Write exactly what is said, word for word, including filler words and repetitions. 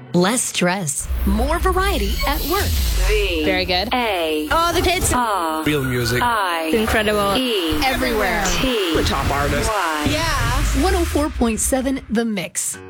Less stress. More variety at work. V. Very good. A. Oh, the hits. R. Real music. I. Incredible. E. Everywhere. T. The top artist. Y. Yeah. one oh four point seven The Mix.